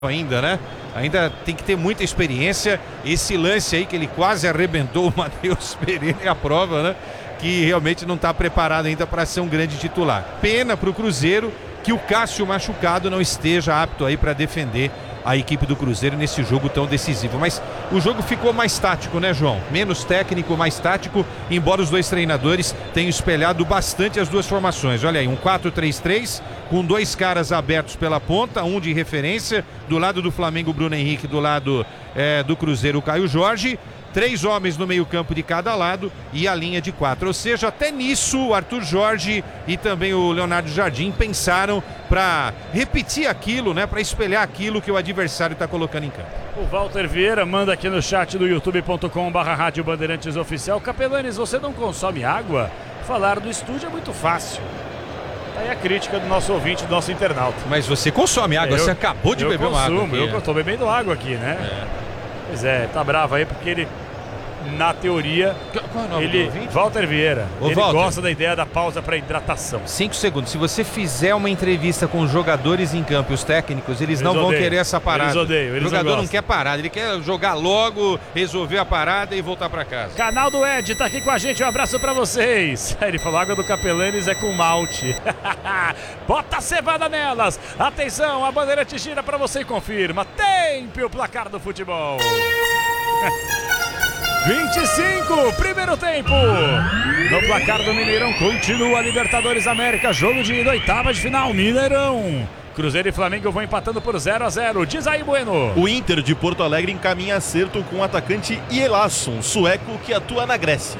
ainda, né? Ainda tem que ter muita experiência. Esse lance aí que ele quase arrebentou o Matheus Pereira é a prova, né? Que realmente não está preparado ainda para ser um grande titular. Pena para o Cruzeiro que o Cássio machucado não esteja apto aí para defender a equipe do Cruzeiro nesse jogo tão decisivo. Mas o jogo ficou mais tático, né, João? Menos técnico, mais tático, embora os dois treinadores tenham espelhado bastante as duas formações. Olha aí, um 4-3-3 com dois caras abertos pela ponta, um de referência, do lado do Flamengo, Bruno Henrique, do lado do Cruzeiro, o Caio Jorge. 3 homens no meio-campo de cada lado e a linha de 4. Ou seja, até nisso o Arthur Jorge e também o Leonardo Jardim pensaram para repetir aquilo, né? Para espelhar aquilo que o adversário está colocando em campo. O Walter Vieira manda aqui no chat do youtube.com/Rádio Bandeirantes Oficial. Capelanes, você não consome água? Falar do estúdio é muito fácil. Aí a crítica do nosso ouvinte, do nosso internauta. Mas você consome água, você acabou de beber uma água. Eu estou bebendo água aqui, né? Pois é, tá bravo aí porque ele, na teoria, qual é o nome do ouvinte? Walter Vieira, ele Walter, gosta da ideia da pausa para hidratação. 5 segundos, se você fizer uma entrevista com os jogadores em campo e os técnicos, eles não vão querer essa parada. Eles odeiam, o jogador não quer parada, ele quer jogar logo, resolver a parada e voltar para casa. Canal do Ed tá aqui com a gente, um abraço para vocês. Ele falou, água do Capelanes é com malte. Bota a cevada nelas. Atenção, a bandeirante gira para você e confirma. Tempo o placar do futebol. 25, primeiro tempo. No placar do Mineirão continua a Libertadores América, jogo de oitava de final, Mineirão. Cruzeiro e Flamengo vão empatando por 0-0. Diz aí, Bueno. O Inter de Porto Alegre encaminha acerto com o atacante Ielason, sueco que atua na Grécia.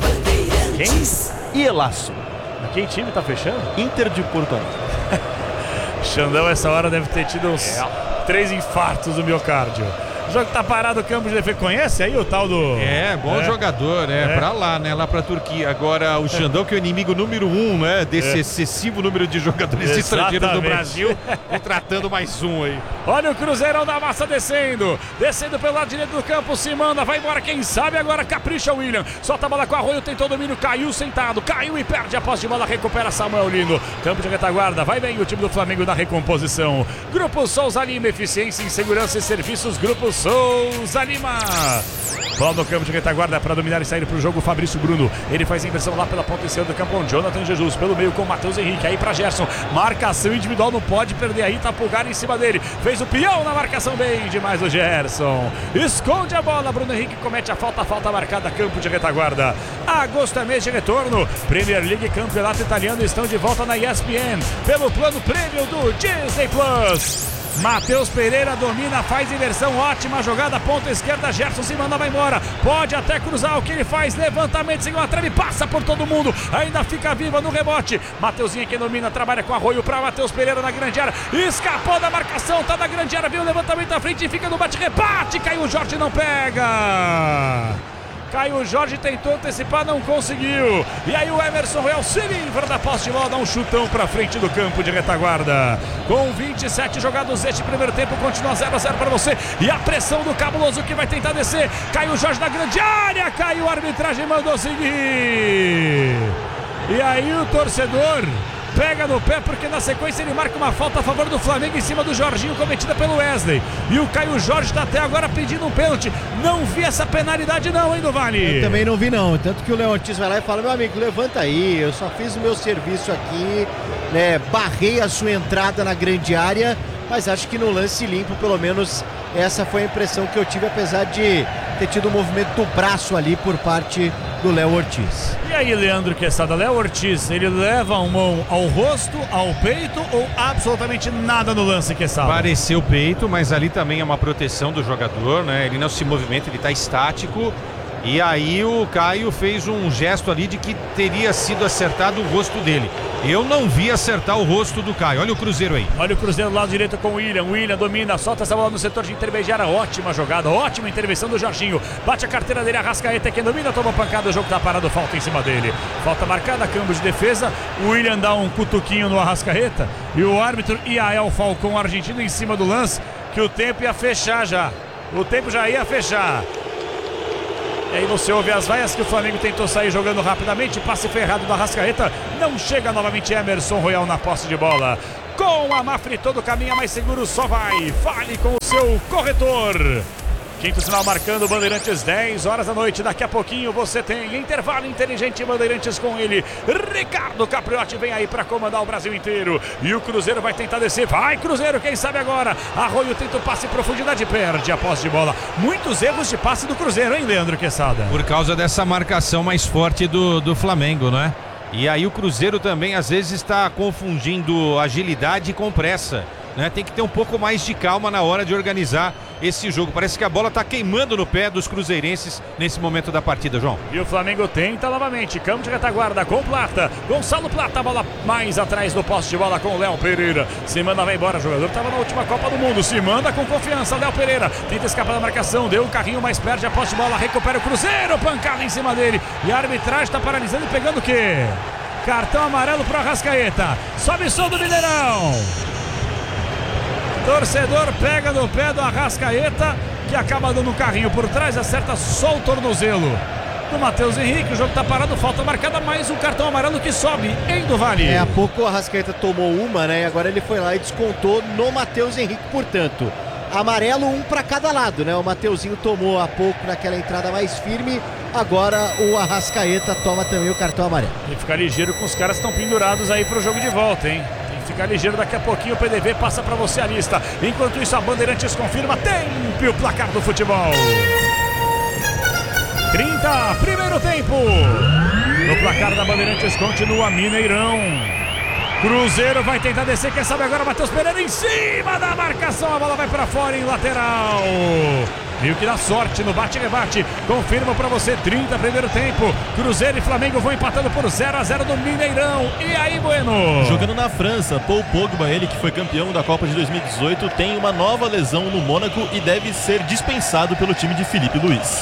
Quem? Ielason. Que time tá fechando? Inter de Porto Alegre. Xandão, essa hora deve ter tido uns 3 infartos do miocárdio. O jogo tá parado, o campo de defesa. Conhece aí o tal do... Bom jogador, pra lá, né? Lá pra Turquia. Agora, o Xandão, que é o inimigo número 1, né? Desse excessivo número de jogadores estrangeiros do Brasil. Contratando mais um aí. Olha o Cruzeirão da massa descendo. Descendo pelo lado direito do campo, se manda, vai embora. Quem sabe agora capricha o William. Solta a bola com Arroio, tentou o domínio, caiu sentado. Caiu e perde a posse de bola, recupera Samuel Lino. Campo de retaguarda, vai bem o time do Flamengo na recomposição. Grupo Souza Lima, eficiência em segurança e serviços. Grupo Souza Lima. Bola no campo de retaguarda para dominar e sair para o jogo. Fabrício Bruno, ele faz a inversão lá pela ponta esquerda do campo, onde Jonathan Jesus pelo meio com Matheus Henrique, aí para Gerson, marcação individual, não pode perder aí, tá Pulgar em cima dele, fez o peão na marcação, bem demais o Gerson, esconde a bola, Bruno Henrique comete a falta marcada, campo de retaguarda. Agosto é mês de retorno, Premier League e Campeonato Italiano estão de volta na ESPN, pelo plano prêmio do Disney Plus. Matheus Pereira domina, faz inversão, ótima jogada, ponta esquerda, Gerson se manda, vai embora, pode até cruzar, o que ele faz, levantamento, sem uma trave, passa por todo mundo, ainda fica viva no rebote, Mateuzinho que domina, trabalha com Arroio para Matheus Pereira na grande área, escapou da marcação, tá na grande área, viu o levantamento à frente, fica no bate-rebate, caiu o Jorge, não pega. Caio Jorge tentou antecipar, não conseguiu. E aí o Emerson Royal se livra da posse de bola, dá um chutão pra frente do campo de retaguarda. Com 27 jogados este primeiro tempo, continua 0-0 para você. E a pressão do Cabuloso que vai tentar descer. Caio Jorge na grande área, caiu, a arbitragem mandou seguir. E aí o torcedor pega no pé porque na sequência ele marca uma falta a favor do Flamengo em cima do Jorginho, cometida pelo Wesley. E o Caio Jorge está até agora pedindo um pênalti. Não vi essa penalidade não, hein, do Vale? Eu também não vi não, tanto que o Léo Ortiz vai lá e fala, meu amigo, levanta aí, eu só fiz o meu serviço aqui, né, barrei a sua entrada na grande área, mas acho que no lance limpo, pelo menos essa foi a impressão que eu tive, apesar de ter tido um movimento do braço ali por parte do Léo Ortiz. E aí, Leandro Quesada, Léo Ortiz, ele leva a mão ao rosto, ao peito ou absolutamente nada no lance, Quesada? Pareceu peito, mas ali também é uma proteção do jogador, né? Ele não se movimenta, ele está estático. E aí o Caio fez um gesto ali de que teria sido acertado o rosto dele. Eu não vi acertar o rosto do Caio. Olha o Cruzeiro aí. Olha o Cruzeiro do lado direito com o William. William domina, solta essa bola no setor de intermediária. Ótima jogada, ótima intervenção do Jorginho. Bate a carteira dele, Arrascaeta, quem domina, toma pancada, o jogo tá parado, falta em cima dele. Falta marcada, campo de defesa. O William dá um cutuquinho no Arrascaeta. E o árbitro Iael Falcão, argentino, em cima do lance, que o tempo ia fechar já. O tempo já ia fechar. E aí você ouve as vaias que o Flamengo tentou sair jogando rapidamente. Passe ferrado da Arrascaeta. Não chega novamente Emerson Royal na posse de bola. Com a Mafre todo caminho mais seguro só vai. Fale com o seu corretor. Quinto sinal marcando Bandeirantes, 10 horas da noite. Daqui a pouquinho você tem intervalo inteligente Bandeirantes com ele. Ricardo Capriotti vem aí para comandar o Brasil inteiro. E o Cruzeiro vai tentar descer. Vai Cruzeiro, quem sabe agora. Arroio tenta o passe em profundidade, perde a posse de bola. Muitos erros de passe do Cruzeiro, hein, Leandro Quesada? Por causa dessa marcação mais forte do Flamengo, né? E aí o Cruzeiro também às vezes está confundindo agilidade com pressa, né? Tem que ter um pouco mais de calma na hora de organizar esse jogo. Parece que a bola está queimando no pé dos cruzeirenses nesse momento da partida, João. E o Flamengo tenta novamente, campo de retaguarda com Plata, Gonçalo Plata, a bola mais atrás do poste de bola com o Léo Pereira. Se manda, vai embora, o jogador estava na última Copa do Mundo, se manda com confiança, Léo Pereira tenta escapar da marcação, deu um carrinho, mas perde a poste de bola, recupera o Cruzeiro, pancada em cima dele, e a arbitragem está paralisando e pegando o quê? Cartão amarelo para o Arrascaeta, sobe som do Mineirão. Torcedor pega no pé do Arrascaeta, que acaba dando um carrinho por trás, acerta só o tornozelo do Matheus Henrique. O jogo está parado, falta marcada, mais um cartão amarelo que sobe em do Vale. Há pouco o Arrascaeta tomou uma, né? E agora ele foi lá e descontou no Matheus Henrique, portanto. Amarelo, um para cada lado, né? O Mateuzinho tomou há pouco naquela entrada mais firme. Agora o Arrascaeta toma também o cartão amarelo. E ficar ligeiro com os caras que estão pendurados aí pro jogo de volta, hein? Ficar ligeiro, daqui a pouquinho o PDV passa para você a lista. Enquanto isso a Bandeirantes confirma tempo e o placar do futebol. 30, primeiro tempo. No placar da Bandeirantes continua Mineirão. Cruzeiro vai tentar descer, quem sabe agora Matheus Pereira em cima da marcação, a bola vai para fora em lateral. Meio que dá sorte no bate-rebate. Confirma pra você, 30 primeiro tempo. Cruzeiro e Flamengo vão empatando por 0-0 no Mineirão. E aí, Bueno? Jogando na França, Paul Pogba, ele que foi campeão da Copa de 2018, tem uma nova lesão no Mônaco e deve ser dispensado pelo time de Felipe Luiz.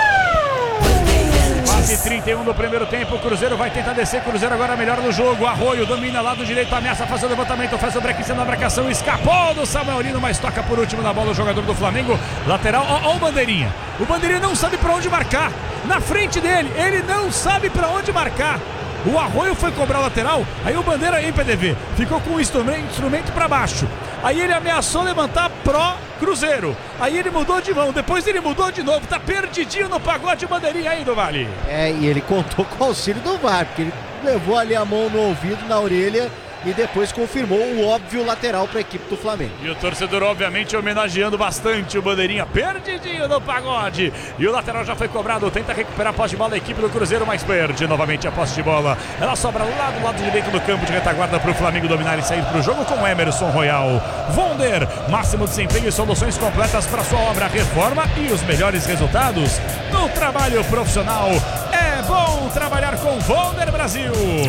Quase 31 do primeiro tempo, o Cruzeiro vai tentar descer, Cruzeiro agora melhor no jogo, Arroio domina lado direito, ameaça fazer o levantamento, faz o break em cima da marcação, escapou do Samuel Lino, mas toca por último na bola o jogador do Flamengo, lateral, ó o Bandeirinha, não sabe pra onde marcar, na frente dele, ele não sabe pra onde marcar. O Arroio foi cobrar o lateral, aí o Bandeira em PDV ficou com o instrumento para baixo. Aí ele ameaçou levantar pró Cruzeiro. Aí ele mudou de mão, depois ele mudou de novo. Tá perdidinho no pagode Bandeirinha aí do Vale. E ele contou com o auxílio do VAR, porque ele levou ali a mão no ouvido, na orelha, e depois confirmou o óbvio lateral para a equipe do Flamengo. E o torcedor obviamente homenageando bastante o Bandeirinha, perdidinho no pagode. E o lateral já foi cobrado, tenta recuperar a posse de bola a equipe do Cruzeiro, mas perde novamente a posse de bola. Ela sobra lá do lado direito do campo de retaguarda para o Flamengo dominar e sair para o jogo com Emerson Royal. Vonder, máximo desempenho e soluções completas para sua obra, reforma e os melhores resultados no trabalho profissional. É bom trabalhar com Vonder Brasil.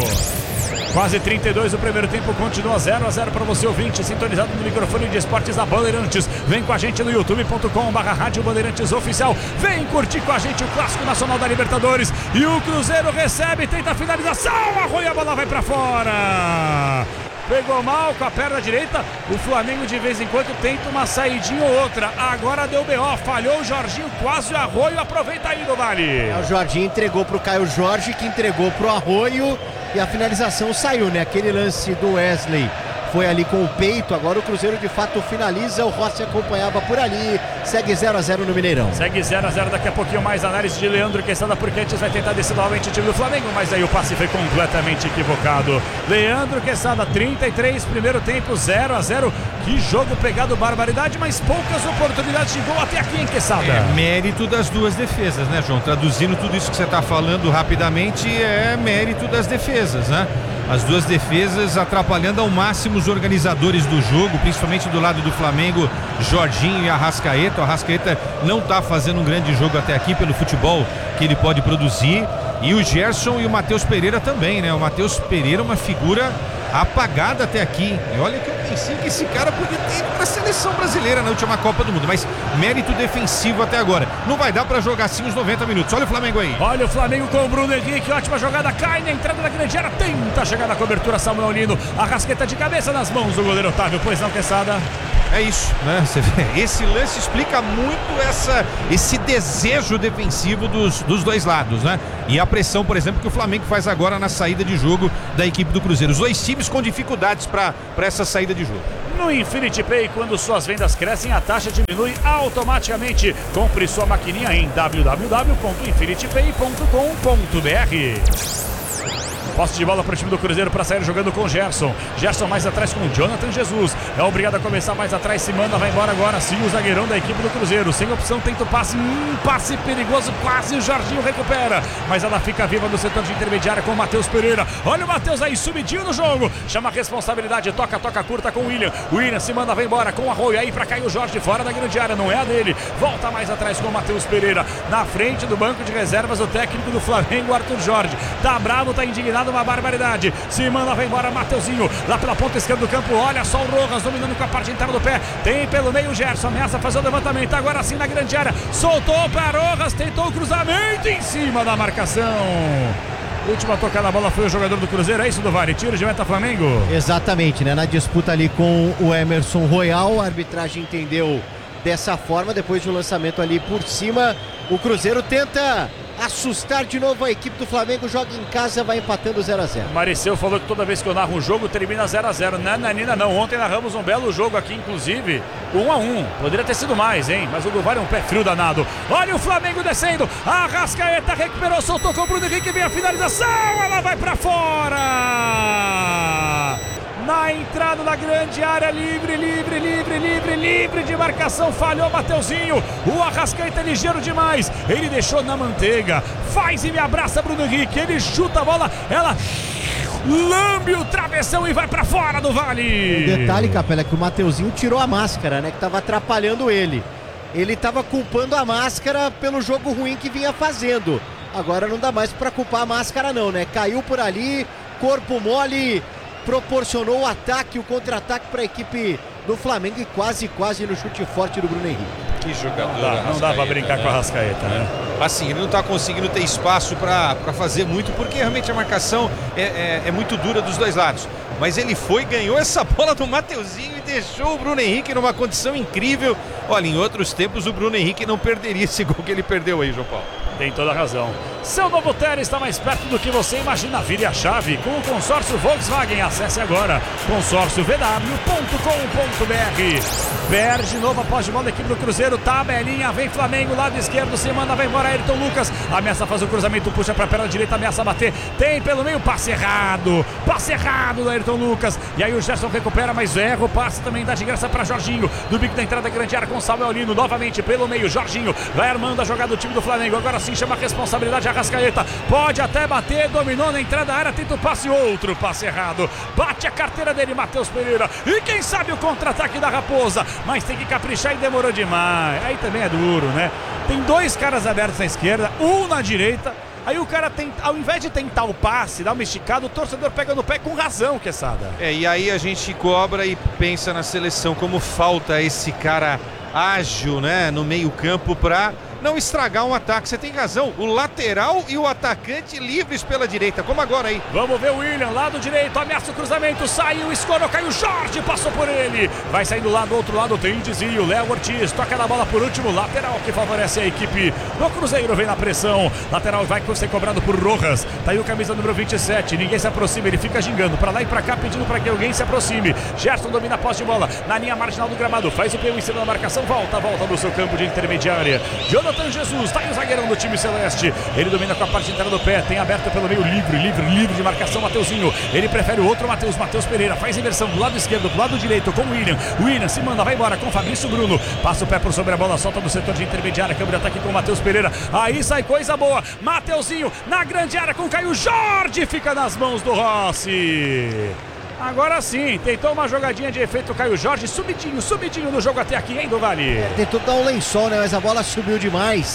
Quase 32 o primeiro tempo, continua 0-0 para você ouvinte, sintonizado no microfone de esportes da Bandeirantes. Vem com a gente no youtube.com/Rádio Bandeirantes Oficial. Vem curtir com a gente o Clássico Nacional da Libertadores. E o Cruzeiro recebe, tenta a finalização, Arroio, a bola vai para fora. Pegou mal com a perna direita. O Flamengo de vez em quando tenta uma saidinha ou outra. Agora deu BO, falhou o Jorginho, quase o Arroio, aproveita aí do Vale. O Jorginho entregou pro Caio Jorge, que entregou pro Arroio, e a finalização saiu, né? Aquele lance do Wesley foi ali com o peito, agora o Cruzeiro de fato finaliza, o Rossi acompanhava por ali, segue 0-0 no Mineirão. Segue 0-0, daqui a pouquinho mais análise de Leandro Quesada, porque antes vai tentar descer novamente o time do Flamengo, mas aí o passe foi completamente equivocado. Leandro Quesada, 33, primeiro tempo, 0-0, que jogo pegado, barbaridade, mas poucas oportunidades de gol até aqui em Quesada. É mérito das duas defesas, né, João? Traduzindo tudo isso que você está falando rapidamente, é mérito das defesas, né? As duas defesas atrapalhando ao máximo os organizadores do jogo, principalmente do lado do Flamengo, Jorginho e Arrascaeta. O Arrascaeta não está fazendo um grande jogo até aqui pelo futebol que ele pode produzir. E o Gerson e o Matheus Pereira também, né? O Matheus Pereira é uma figura apagada até aqui. E olha que eu pensei que esse cara podia ter ido para a seleção brasileira na última Copa do Mundo, mas mérito defensivo até agora. Não vai dar para jogar assim os 90 minutos. Olha o Flamengo aí. Olha o Flamengo com o Bruno Henrique, ótima jogada, cai na entrada da grande área, tenta chegar na cobertura, Samuel Lino, Arrascaeta de cabeça nas mãos do goleiro Otávio, pois não, Quesada? É isso, né? Você vê, esse lance explica muito esse desejo defensivo dos dois lados, né? E a pressão, por exemplo, que o Flamengo faz agora na saída de jogo da equipe do Cruzeiro. Os dois times com dificuldades para essa saída de jogo. No Infinity Pay, quando suas vendas crescem, a taxa diminui automaticamente. Compre sua maquininha em www.infinitypay.com.br. Posse de bola para o time do Cruzeiro para sair jogando com Gerson. Gerson mais atrás com Jonathan Jesus. É obrigado a começar mais atrás. Se manda, vai embora agora sim o zagueirão da equipe do Cruzeiro. Sem opção, tenta o passe. Passe perigoso, quase o Jorginho recupera. Mas ela fica viva no setor de intermediária com o Matheus Pereira. Olha o Matheus aí, subidinho no jogo. Chama a responsabilidade, toca curta com o William. O William se manda, vai embora com o Arroio. Aí para cair o Jorge fora da grande área. Não é a dele. Volta mais atrás com o Matheus Pereira. Na frente do banco de reservas, o técnico do Flamengo, Arthur Jorge. Tá bravo, tá indignado. Uma barbaridade, se manda, vai embora Mateuzinho, lá pela ponta esquerda do campo, olha só o Rojas dominando com a parte interna do pé, tem pelo meio o Gerson, ameaça fazer o levantamento, agora sim na grande área, soltou para Rojas, tentou o cruzamento em cima da marcação. Última tocada na bola foi o jogador do Cruzeiro, é isso, do Vale, tiro de meta Flamengo. Exatamente, né, na disputa ali com o Emerson Royal, a arbitragem entendeu dessa forma, depois de um lançamento ali por cima, o Cruzeiro tenta assustar de novo a equipe do Flamengo, joga em casa, vai empatando 0-0. Maricel falou que toda vez que eu narro um jogo termina 0-0. Nananina não, ontem narramos um belo jogo aqui, inclusive 1-1, poderia ter sido mais, hein, mas o Duvar é um pé frio danado. Olha o Flamengo descendo, a Arrascaeta recuperou, soltou com o Bruno Henrique, vem a finalização, ela vai pra fora. Na entrada da grande área, livre de marcação, falhou Mateuzinho, o Arrascaeta é ligeiro demais, ele deixou na manteiga, faz e me abraça Bruno Henrique, ele chuta a bola, ela lambe o travessão e vai pra fora do Vale. O detalhe, Capela, é que o Mateuzinho tirou a máscara, né, que tava atrapalhando ele tava culpando a máscara pelo jogo ruim que vinha fazendo, agora não dá mais pra culpar a máscara não, né, caiu por ali, corpo mole, proporcionou o ataque, o contra-ataque para a equipe do Flamengo e quase no chute forte do Bruno Henrique. Que jogador. Não dá para brincar, né, com a Arrascaeta, né? Assim, ele não está conseguindo ter espaço para fazer muito, porque realmente a marcação é muito dura dos dois lados. Mas ele ganhou essa bola do Mateuzinho e deixou o Bruno Henrique numa condição incrível. Olha, em outros tempos o Bruno Henrique não perderia esse gol que ele perdeu aí, João Paulo. Tem toda a razão. Seu novo Terra está mais perto do que você imagina. Vire a chave com o consórcio Volkswagen. Acesse agora consórciovw.com.br. Perde de novo após de bola da equipe do Cruzeiro. Tabelinha, vem Flamengo, lado esquerdo, se manda, vai embora Ayrton Lucas. Ameaça fazer o cruzamento, puxa para a perna direita, ameaça bater. Tem pelo meio, passe errado do Ayrton Lucas. E aí o Gerson recupera, mas erra o passe, também dá de graça para Jorginho. Do bico da entrada da grande área com Samuel Lino. Novamente pelo meio, Jorginho vai armando a jogada do time do Flamengo. Agora sim chama a responsabilidade, Arrascaeta pode até bater, dominou na entrada da área, tenta o passe, outro passe errado, bate a carteira dele, Matheus Pereira, e quem sabe o contra-ataque da Raposa, mas tem que caprichar e demorou demais, aí também é duro, né? Tem dois caras abertos na esquerda, um na direita, aí o cara tem, ao invés de tentar o passe, dar uma esticada, o torcedor pega no pé com razão, Quesada. E aí a gente cobra e pensa na seleção como falta esse cara ágil, né, no meio campo para não estragar um ataque. Você tem razão, o lateral e o atacante livres pela direita, como agora aí. Vamos ver o William, lado direito, ameaça o cruzamento, saiu, escorou, caiu, Jorge passou por ele, vai saindo lá do outro lado, tem desvio, Léo Ortiz toca na bola por último, lateral que favorece a equipe do Cruzeiro, vem na pressão, lateral vai ser cobrado por Rojas, tá aí o camisa número 27, ninguém se aproxima, ele fica gingando pra lá e pra cá, pedindo pra que alguém se aproxime. Gerson domina a posse de bola, na linha marginal do gramado, faz o PU em cima da marcação, volta no seu campo de intermediária, Jonathan Jesus, tá aí o zagueirão do time celeste, ele domina com a parte interna do pé, tem aberto pelo meio, livre de marcação, Mateuzinho, ele prefere o outro Matheus Pereira, faz inversão do lado esquerdo, do lado direito com o William se manda, vai embora com o Fabrício Bruno, passa o pé por sobre a bola, solta do setor de intermediária, câmbio de ataque com o Matheus Pereira, aí sai coisa boa, Mateuzinho na grande área com o Caio Jorge, fica nas mãos do Rossi. Agora sim, tentou uma jogadinha de efeito Caio Jorge, subidinho no jogo até aqui, hein, do Vale? Tentou dar um lençol, né, mas a bola subiu demais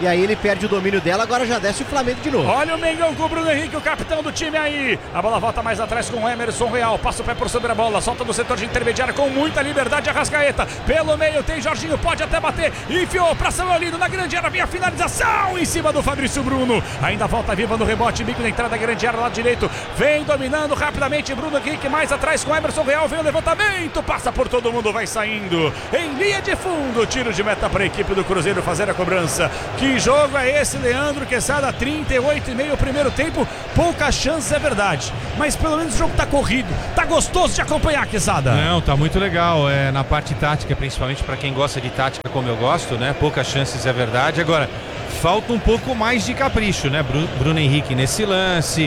e aí ele perde o domínio dela, agora já desce o Flamengo de novo. Olha o Mengão com o Bruno Henrique, o capitão do time aí. A bola volta mais atrás com o Emerson Real, passa o pé por sobre a bola, solta do setor de intermediário com muita liberdade a Arrascaeta. Pelo meio tem Jorginho, pode até bater, enfiou pra Samuel Lino na grande área, vem a finalização em cima do Fabrício Bruno. Ainda volta viva no rebote, bico na entrada da grande área, lado direito, vem dominando rapidamente Bruno Henrique, mais atrás com Emerson Real, vem o levantamento, passa por todo mundo, vai saindo em linha de fundo, tiro de meta para a equipe do Cruzeiro fazer a cobrança. Que jogo é esse, Leandro Quesada? 38,5 o primeiro tempo, poucas chances, é verdade, mas pelo menos o jogo tá corrido, tá gostoso de acompanhar, Quesada. Não, tá muito legal, na parte tática, principalmente para quem gosta de tática como eu gosto, né? Poucas chances, é verdade. Agora, falta um pouco mais de capricho, né? Bruno Henrique nesse lance,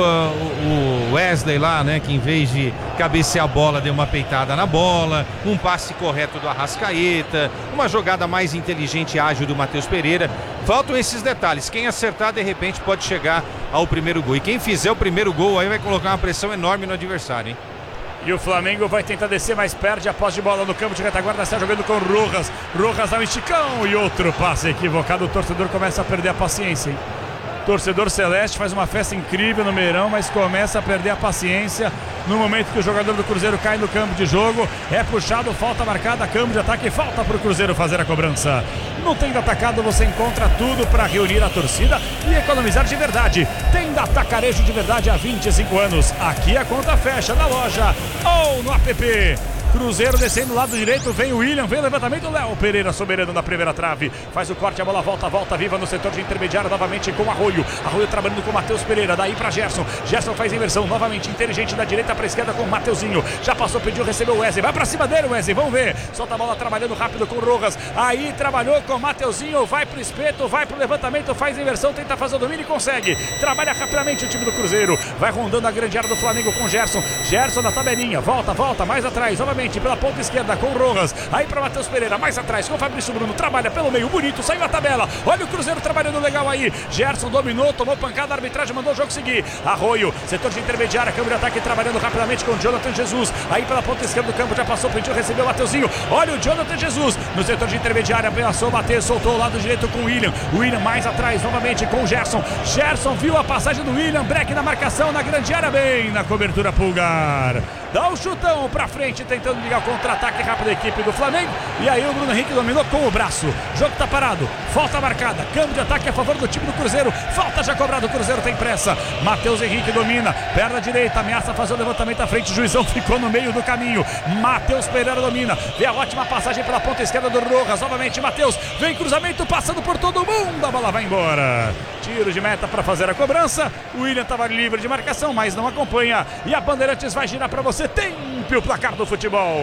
o Wesley lá, né? Que em vez de cabecear a bola, deu uma peitada na bola, um passe correto do Arrascaeta, uma jogada mais inteligente e ágil do Matheus Pereira. Faltam esses detalhes. Quem acertar, de repente, pode chegar ao primeiro gol. E quem fizer o primeiro gol aí vai colocar uma pressão enorme no adversário, hein? E o Flamengo vai tentar descer, mas perde a posse de bola no campo de retaguarda, está jogando com Rojas. Rojas dá um esticão e outro passe equivocado. O torcedor começa a perder a paciência, hein? Torcedor celeste faz uma festa incrível no Meirão, mas começa a perder a paciência no momento que o jogador do Cruzeiro cai no campo de jogo. É puxado, falta marcada, campo de ataque, falta para o Cruzeiro fazer a cobrança. No Tenda Atacado você encontra tudo para reunir a torcida e economizar de verdade. Tenda Atacarejo de verdade há 25 anos. Aqui a conta fecha na loja ou no app. Cruzeiro descendo do lado direito, vem o William, vem o levantamento, Léo Pereira soberano na primeira trave, faz o corte, a bola volta viva no setor de intermediário, novamente com Arroio trabalhando com Matheus Pereira, daí para Gerson faz inversão, novamente inteligente da direita para esquerda com o Mateuzinho, já passou, pediu, recebeu o Wesley, vai para cima dele o Wesley, vamos ver, solta a bola trabalhando rápido com o Rojas, aí trabalhou com o Mateuzinho, vai pro espeto, vai pro levantamento, faz inversão, tenta fazer o domínio e consegue, trabalha rapidamente o time do Cruzeiro, vai rondando a grande área do Flamengo com Gerson na tabelinha, volta, mais atrás, novamente pela ponta esquerda com o Rojas, aí para Matheus Pereira, mais atrás com o Fabrício Bruno, trabalha pelo meio, bonito, saiu a tabela, olha o Cruzeiro trabalhando legal aí, Gerson dominou, tomou pancada, a arbitragem mandou o jogo seguir, Arroio, setor de intermediária, câmbio de ataque trabalhando rapidamente com o Jonathan Jesus, aí pela ponta esquerda do campo, já passou, pediu, recebeu o Mateuzinho, olha o Jonathan Jesus, no setor de intermediária, passou, bateu, soltou o lado direito com o William mais atrás, novamente com o Gerson viu a passagem do William, break na marcação, na grande área, bem na cobertura Pulgar, dá um chutão pra frente, tentando ligar o contra-ataque rápido da equipe do Flamengo, e aí o Bruno Henrique dominou com o braço, o jogo tá parado, falta marcada, câmbio de ataque a favor do time do Cruzeiro, falta já cobrado, o Cruzeiro tem pressa, Matheus Henrique domina, perna direita, ameaça fazer o levantamento à frente, o juizão ficou no meio do caminho, Matheus Pereira domina, vê a ótima passagem pela ponta esquerda do Rojas, novamente Matheus, vem cruzamento, passando por todo mundo, a bola vai embora, tiro de meta para fazer a cobrança, o William estava livre de marcação, mas não acompanha, e a Bandeirantes vai girar para você, tempo o placar do futebol.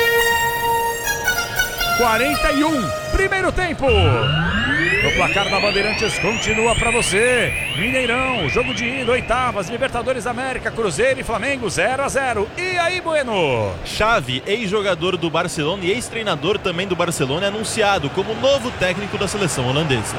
41, primeiro tempo. O placar da Bandeirantes continua para você. Mineirão, jogo de ida, oitavas, Libertadores América, Cruzeiro e Flamengo 0-0. E aí, Bueno? Xavi, ex-jogador do Barcelona e ex-treinador também do Barcelona, é anunciado como novo técnico da seleção holandesa.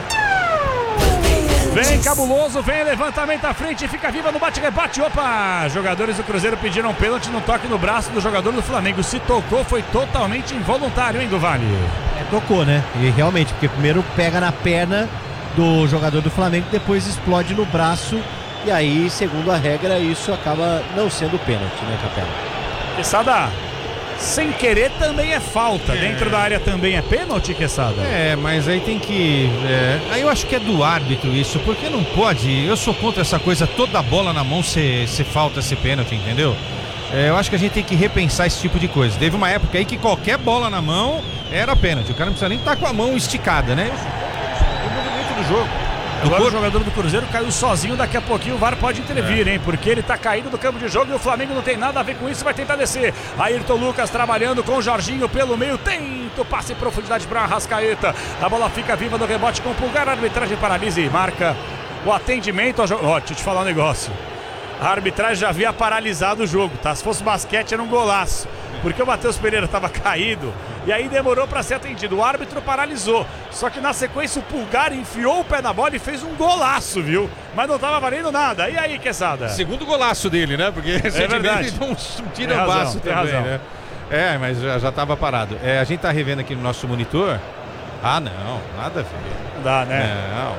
Vem Cabuloso, vem levantamento à frente, fica viva no bate-rebate. Opa! Jogadores do Cruzeiro pediram pênalti no toque no braço do jogador do Flamengo. Se tocou, foi totalmente involuntário, hein, do Vale? Tocou, né? E realmente, porque primeiro pega na perna do jogador do Flamengo, depois explode no braço. E aí, segundo a regra, isso acaba não sendo pênalti, né, Capela? Quesada, sem querer também é falta. Dentro da área também é pênalti, Quesada? Mas aí tem que... Aí eu acho que é do árbitro isso, porque não pode... Eu sou contra essa coisa, toda bola na mão ser falta, ser pênalti, entendeu? Eu acho que a gente tem que repensar esse tipo de coisa. Teve uma época aí que qualquer bola na mão era pênalti. O cara não precisa nem estar com a mão esticada, né? O movimento do jogo. Agora o jogador do Cruzeiro caiu sozinho, daqui a pouquinho o VAR pode intervir, hein? Porque ele tá caído do campo de jogo e o Flamengo não tem nada a ver com isso, vai tentar descer. Ayrton Lucas trabalhando com o Jorginho pelo meio, tenta o passe em profundidade para Arrascaeta. A bola fica viva no rebote com o Pulgar, a arbitragem paralisa e marca o atendimento ao jogo. Ó, deixa eu te falar um negócio. A arbitragem já havia paralisado o jogo, tá? Se fosse basquete era um golaço, porque o Matheus Pereira estava caído e aí demorou para ser atendido. O árbitro paralisou, só que na sequência o Pulgar enfiou o pé na bola e fez um golaço, viu? Mas não estava valendo nada. E aí, Quesada? Segundo golaço dele, né? Porque verdade. Ele deu um tirambaço também, né? Mas já estava parado. A gente tá revendo aqui no nosso monitor Ah, não, nada a ver. Não dá, né?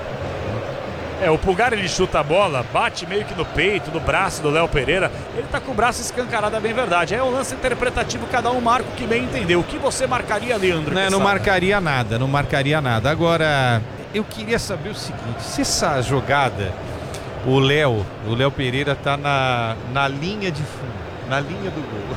Não. O Pulgar ele chuta a bola, bate meio que no peito, no braço do Léo Pereira. Ele tá com o braço escancarado, é bem verdade. É um lance interpretativo, cada um marca o que bem entendeu. O que você marcaria, Leandro? Não marcaria nada, não marcaria nada. Agora, eu queria saber o seguinte, se essa jogada, o Léo Pereira tá na linha de fundo, na linha do gol.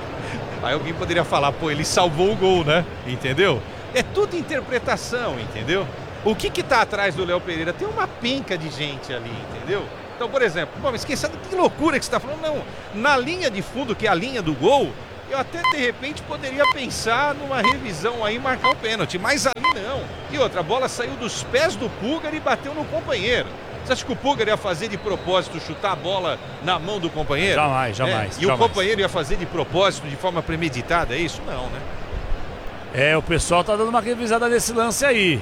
Aí alguém poderia falar, pô, ele salvou o gol, né? Entendeu? É tudo interpretação, entendeu? O que tá atrás do Léo Pereira? Tem uma penca de gente ali, entendeu? Então, por exemplo, esquecendo que loucura que você tá falando, não. Na linha de fundo, que é a linha do gol, eu até de repente poderia pensar numa revisão aí, marcar um pênalti, mas ali não. E outra, a bola saiu dos pés do Pulgar e bateu no companheiro. Você acha que o Pulgar ia fazer de propósito chutar a bola na mão do companheiro? Jamais. E o companheiro ia fazer de propósito, de forma premeditada? É isso? Não, né? O pessoal tá dando uma revisada nesse lance aí.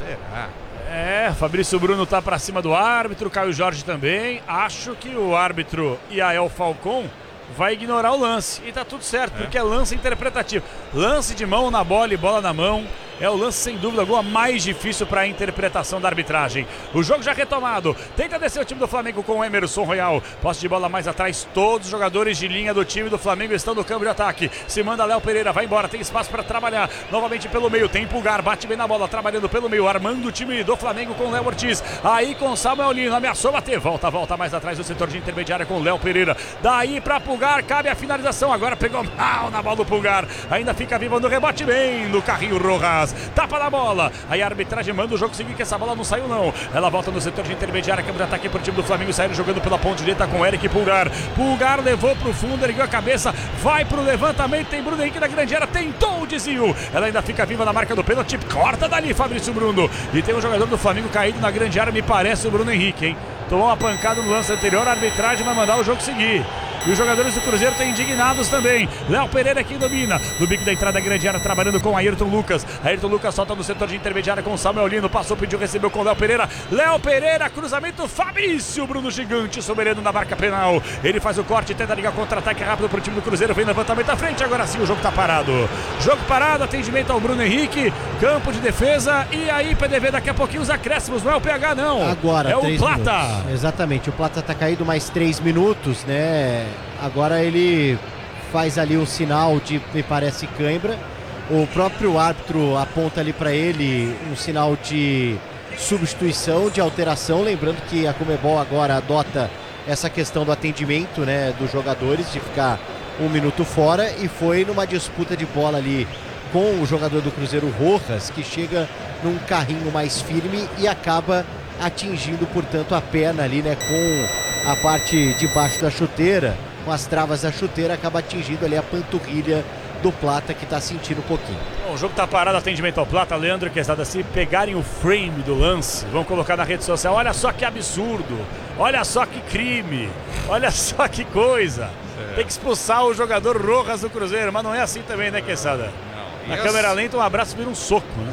Será? Fabrício Bruno tá pra cima do árbitro, Caio Jorge também. Acho que o árbitro Yael Falcon vai ignorar o lance. E tá tudo certo, porque é lance interpretativo. Lance de mão na bola e bola na mão. É o lance, sem dúvida alguma, mais difícil para a interpretação da arbitragem. O jogo já retomado. Tenta descer o time do Flamengo com o Emerson Royal. Posse de bola mais atrás. Todos os jogadores de linha do time do Flamengo estão no campo de ataque. Se manda Léo Pereira, vai embora. Tem espaço para trabalhar. Novamente pelo meio. Tem Pulgar, bate bem na bola, trabalhando pelo meio. Armando o time do Flamengo com o Léo Ortiz. Aí com o Samuel Lino. Ameaçou bater. Volta mais atrás do setor de intermediária com o Léo Pereira. Daí para Pulgar. Cabe a finalização. Agora pegou mal na bola do Pulgar. Ainda fica viva no rebote bem no carrinho Rojas. Tapa na bola. Aí a arbitragem manda o jogo seguir, que essa bola não saiu não. Ela volta no setor de intermediária, câmera de ataque pro time do Flamengo, saindo jogando pela ponta direita com Eric Pulgar. Pulgar levou pro fundo, ergueu a cabeça, vai pro levantamento, tem Bruno Henrique na grande área, tentou o desvio. Ela ainda fica viva na marca do pênalti, corta dali Fabrício Bruno. E tem um jogador do Flamengo caído na grande área, me parece o Bruno Henrique, hein? Tomou uma pancada no lance anterior, a arbitragem vai mandar o jogo seguir. E os jogadores do Cruzeiro estão indignados também. Léo Pereira aqui domina. No bico da entrada da grande área, trabalhando com Ayrton Lucas. Ayrton Lucas solta no setor de intermediária com o Samuel Lino. Passou, pediu, recebeu com o Léo Pereira. Léo Pereira, cruzamento, Fabrício Bruno gigante, soberano na marca penal. Ele faz o corte, tenta ligar contra-ataque rápido pro time do Cruzeiro. Vem levantamento à frente, agora sim o jogo tá parado. Jogo parado, atendimento ao Bruno Henrique. Campo de defesa. E aí, PDV, daqui a pouquinho os acréscimos. Não é o PH, não. Agora, é o Plata. Minutos. Exatamente, o Plata tá caído mais 3 minutos, né? Agora ele faz ali um sinal de, me parece, cãibra. O próprio árbitro aponta ali para ele um sinal de substituição, de alteração. Lembrando que a Conmebol agora adota essa questão do atendimento, né, dos jogadores, de ficar 1 minuto fora. E foi numa disputa de bola ali com o jogador do Cruzeiro, Rojas, que chega num carrinho mais firme e acaba atingindo, portanto, a perna ali, né, com a parte de baixo da chuteira, com as travas da chuteira, acaba atingindo ali a panturrilha do Plata, que está sentindo um pouquinho. Bom, o jogo está parado, atendimento ao Plata. Leandro Quesada, se pegarem o frame do lance, vão colocar na rede social. Olha só que absurdo, olha só que crime, olha só que coisa. Tem que expulsar o jogador Rojas do Cruzeiro, mas não é assim também, né, Quesada? Na câmera lenta, um abraço vira um soco, né?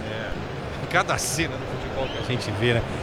Cada cena do futebol que a gente vê, né?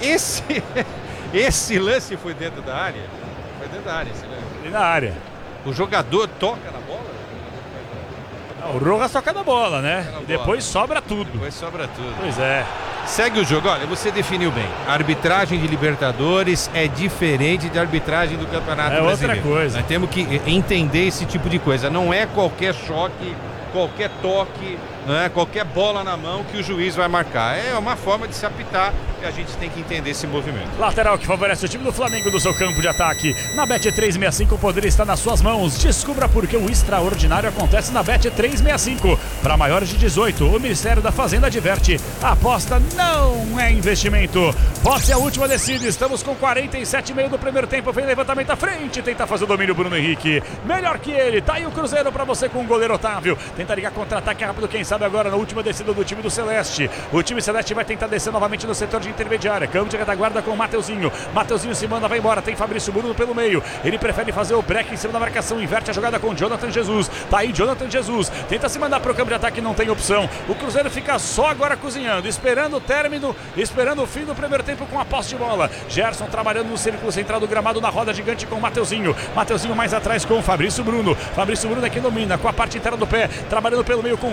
Esse lance foi dentro da área? Foi dentro da área, esse lance. Ali na área. O jogador toca na bola? O Rojas toca na bola, né? E depois sobra tudo. Depois sobra tudo. Pois é. Segue o jogo. Olha, você definiu bem. A arbitragem de Libertadores é diferente da arbitragem do Campeonato Brasileiro. É outra coisa. Nós temos que entender esse tipo de coisa. Não é qualquer choque, qualquer toque, não é qualquer bola na mão que o juiz vai marcar. É uma forma de se apitar e a gente tem que entender esse movimento. Lateral que favorece o time do Flamengo no seu campo de ataque. Na Bet365 o poder está nas suas mãos. Descubra por que o extraordinário acontece na Bet365. Para maiores de 18, o Ministério da Fazenda adverte: a aposta não é investimento. Posse a última decide. Estamos com 47,5 do primeiro tempo. Vem levantamento à frente. Tenta fazer o domínio Bruno Henrique. Melhor que ele. Tá aí o Cruzeiro para você com o goleiro Otávio. Tenta ligar contra-ataque rápido. Quem sabe agora na última descida do time do Celeste. O time Celeste vai tentar descer novamente no setor de intermediária. Campo de retaguarda com o Mateuzinho. Mateuzinho se manda, vai embora. Tem Fabrício Bruno pelo meio. Ele prefere fazer o break em cima da marcação. Inverte a jogada com Jonathan Jesus. Tá aí Jonathan Jesus. Tenta se mandar pro campo de ataque, não tem opção. O Cruzeiro fica só agora cozinhando, esperando o término, esperando o fim do primeiro tempo com a posse de bola. Gerson trabalhando no círculo central do gramado na roda gigante com o Mateuzinho. Mateuzinho mais atrás com o Fabrício Bruno. Fabrício Bruno aqui domina com a parte interna do pé. Trabalhando pelo meio com o capitão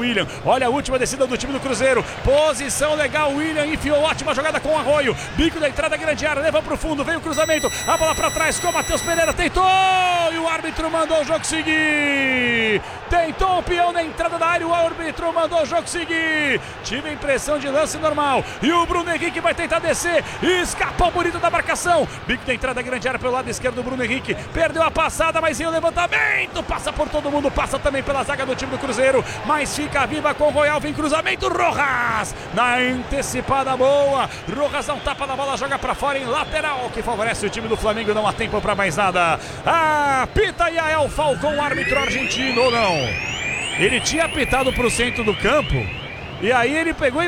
William. Olha a última descida do time do Cruzeiro. Posição legal, William enfiou ótima jogada com o Arroio. Bico da entrada, grande área, leva pro fundo, vem o cruzamento, a bola pra trás com o Matheus Pereira, tentou e o árbitro mandou o jogo seguir. Tentou o peão na entrada da área, o árbitro mandou o jogo seguir. Tive a impressão de lance normal e o Bruno Henrique vai tentar descer, escapou bonito da marcação. Bico da entrada, grande área pelo lado esquerdo do Bruno Henrique, perdeu a passada, mas em o levantamento, passa por todo mundo, passa também pela zaga do time do Cruzeiro, mas fica viva com o Royal, vem cruzamento, Rojas na antecipada boa, Rojas dá um tapa na bola, joga pra fora em lateral, que favorece o time do Flamengo, não há tempo pra mais nada. Apita Yael Falcão, árbitro argentino ou não? Ele tinha apitado pro centro do campo e aí ele pegou e